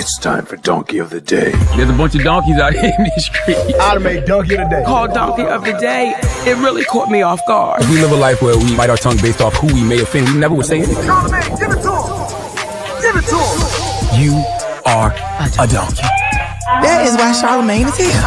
It's time for Donkey of the Day. There's a bunch of donkeys out here in these streets. I'd have made Donkey of the Day. Called Donkey of the Day. It really caught me off guard. If we live a life where we bite our tongue based off who we may offend, we never would say anything. Charlamagne, give it to him. Give it to him. You are a donkey. That is why Charlamagne is here.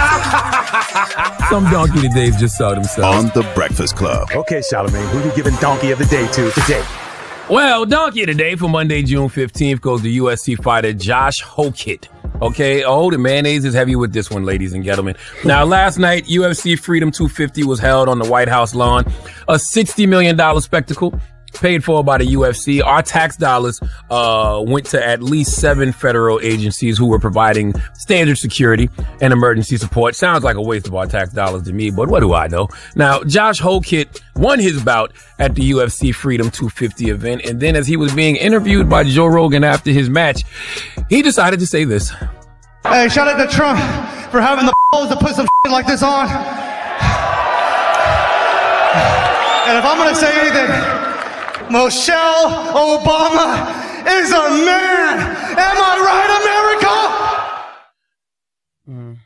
Some donkey today just saw themselves. On The Breakfast Club. Okay, Charlamagne, who you giving Donkey of the Day to today? Well, donkey of the day for Monday, June 15th goes to UFC fighter Josh Hokit. Okay, the mayonnaise is heavy with this one, ladies and gentlemen. Now, last night, UFC Freedom 250 was held on the White House lawn. A $60 million spectacle paid for by the UFC. Our tax dollars went to at least 7 federal agencies who were providing standard security and emergency support. Sounds like a waste of our tax dollars to me, but what do I know? Now, Josh Hokit won his bout at the UFC Freedom 250 event, and then as he was being interviewed by Joe Rogan after his match, he decided to say this. Hey, shout out to Trump for having the balls to put some shit like this on. And if I'm gonna say anything, Michelle Obama is a man. Am I right, America?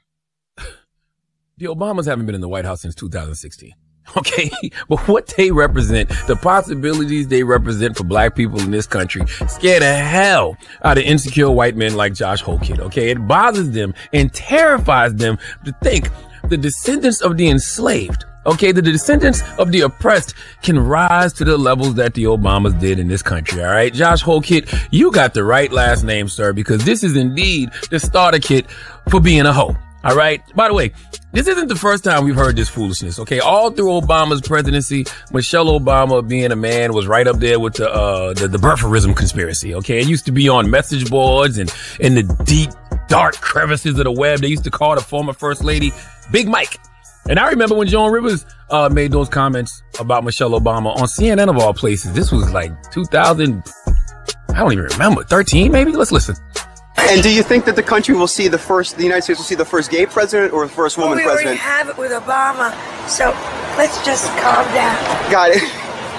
The Obamas haven't been in the White House since 2016. Okay, but what they represent, the possibilities they represent for black people in this country, scare the hell out of insecure white men like Josh Hokit. Okay, it bothers them and terrifies them to think the descendants of the enslaved, okay, the descendants of the oppressed can rise to the levels that the Obamas did in this country, all right? Josh Hokit, you got the right last name, sir, because this is indeed the starter kit for being a hoe, all right? By the way, this isn't the first time we've heard this foolishness, okay? All through Obama's presidency, Michelle Obama being a man was right up there with the birtherism conspiracy, okay? It used to be on message boards and in the deep, dark crevices of the web. They used to call the former First Lady Big Mike. And I remember when Joan Rivers made those comments about Michelle Obama on CNN of all places. This was like 2000, I don't even remember, 13 maybe? Let's listen. And do you think that the country will see the United States will see the first gay president or the first woman president? We already have it with Obama, so let's just calm down. Got it.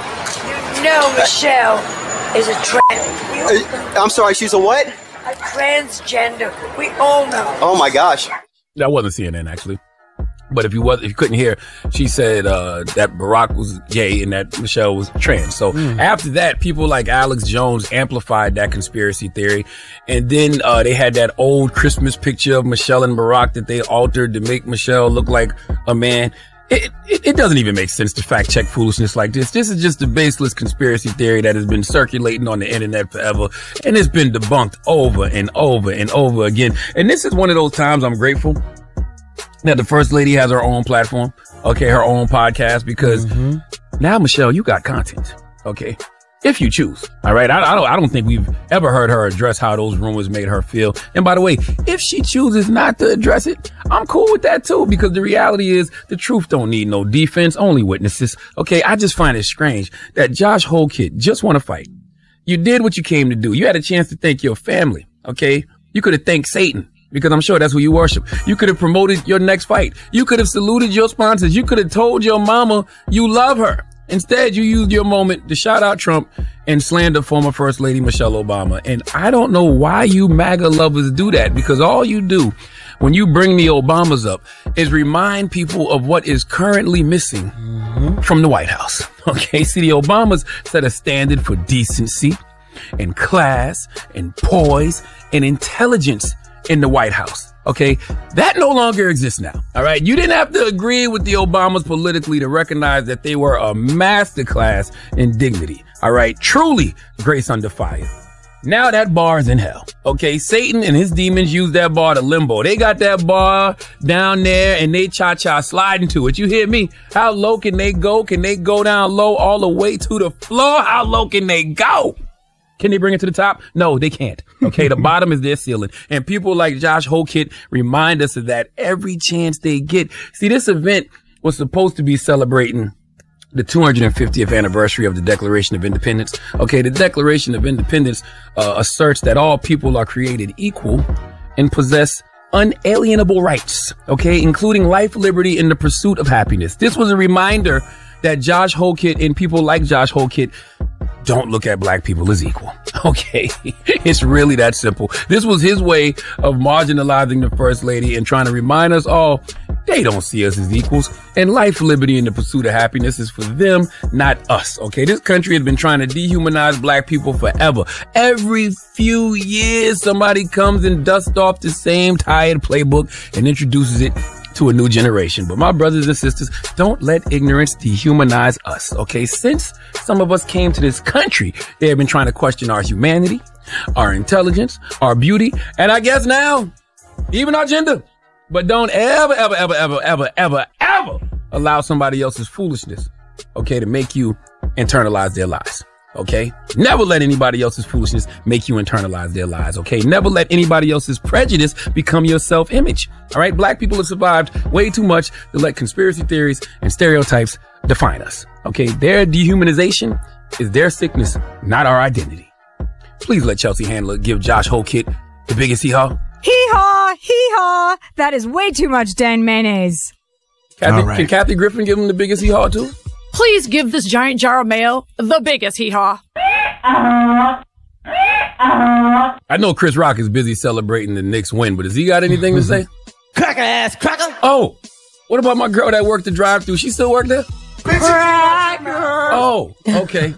You know Michelle is a trans. I'm sorry, she's a what? A transgender. We all know. Oh my gosh. That wasn't CNN actually. But if you couldn't hear, she said that Barack was gay and that Michelle was trans. So after that, people like Alex Jones amplified that conspiracy theory. And then they had that old Christmas picture of Michelle and Barack that they altered to make Michelle look like a man. It doesn't even make sense to fact check foolishness like this. This is just a baseless conspiracy theory that has been circulating on the internet forever. And it's been debunked over and over and over again. And this is one of those times I'm grateful that the First Lady has her own platform, okay, her own podcast, because now, Michelle, you got content, okay, if you choose, all right? I don't think we've ever heard her address how those rumors made her feel. And by the way, if she chooses not to address it, I'm cool with that too, because the reality is the truth don't need no defense, only witnesses, okay? I just find it strange that Josh Hokit just want to fight. You did what you came to do. You had a chance to thank your family, okay? You could have thanked Satan, because I'm sure that's who you worship. You could have promoted your next fight. You could have saluted your sponsors. You could have told your mama you love her. Instead, you used your moment to shout out Trump and slander former First Lady Michelle Obama. And I don't know why you MAGA lovers do that, because all you do when you bring the Obamas up is remind people of what is currently missing from the White House. Okay, see, the Obamas set a standard for decency and class and poise and intelligence in the White House, okay? That no longer exists now, all right? You didn't have to agree with the Obamas politically to recognize that they were a masterclass in dignity, all right? Truly grace under fire. Now that bar is in hell, okay? Satan and his demons use that bar to limbo. They got that bar down there and they cha-cha sliding to it. You hear me? How low can they go? Can they go down low all the way to the floor? How low can they go? Can they bring it to the top? No, they can't. Okay, the bottom is their ceiling. And people like Josh Hokit remind us of that every chance they get. See, this event was supposed to be celebrating the 250th anniversary of the Declaration of Independence. Okay, the Declaration of Independence asserts that all people are created equal and possess unalienable rights, okay, including life, liberty, and the pursuit of happiness. This was a reminder that Josh Hokit and people like Josh Hokit don't look at black people as equal. Okay. It's really that simple. This was his way of marginalizing the first lady and trying to remind us all they don't see us as equals. And life, liberty, and the pursuit of happiness is for them, not us. Okay. This country has been trying to dehumanize black people forever. Every few years, somebody comes and dusts off the same tired playbook and introduces it to a new generation. But my brothers and sisters, don't let ignorance dehumanize us, okay? Since some of us came to this country, they have been trying to question our humanity, our intelligence, our beauty, and I guess now, even our gender. But don't ever allow somebody else's foolishness, okay, to make you internalize their lies. Okay? Never let anybody else's foolishness make you internalize their lies. Okay? Never let anybody else's prejudice become your self-image. All right? Black people have survived way too much to let conspiracy theories and stereotypes define us. Okay? Their dehumanization is their sickness, not our identity. Please let Chelsea Handler give Josh Holkit the biggest hee-haw. Hee-haw! Hee-haw! That is way too much Dan mayonnaise. Can Kathy Griffin give him the biggest hee-haw too? Please give this giant jar of mayo the biggest hee-haw. I know Chris Rock is busy celebrating the Knicks win, but has he got anything to say? Cracker ass, cracker. Oh, what about my girl that worked the drive-thru? She still work there? Oh, okay.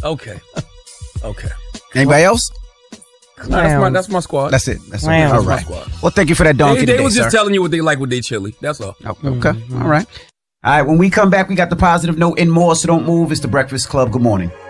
Anybody else? No, that's my squad. That's it. That's all right. my squad. Well, thank you for that donkey They today, was just sir. telling you what they like with their chili. That's all. Oh, okay. All right. All right. When we come back, we got the positive note and more, so don't move. It's the Breakfast Club. Good morning.